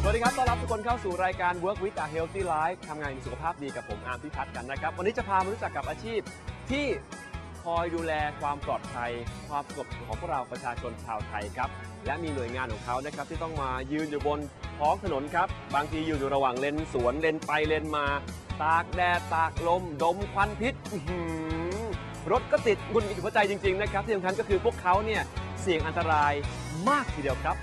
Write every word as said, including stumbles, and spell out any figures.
วัสดีครับต้อนรับทุกคนเข้าสู่รายการ Work with a Healthy Life ทำงานมีสุขภาพดีกับผมอาร์มพิพัฒน์กันนะครับวันนี้จะพามารู้จักกับอาชีพที่คอยดูแลความปลอดภัยความสงบของพวกเราประชาชนชาวไทยครับและมีหน่วยงานของเขานะครับที่ต้องมายืนอยู่บนท้องถนนครับบางทีอยู่อยู่ระหว่างเลนสวนเลนไปเลนมาตากแดดตากลมดมควันพิษรถก็ติดหงุดหงิดหัวใจจริงๆนะครับที่สำคัญก็คือพวกเขาเนี่ยเสี่ยงอันตรายมากทีเดียวครับ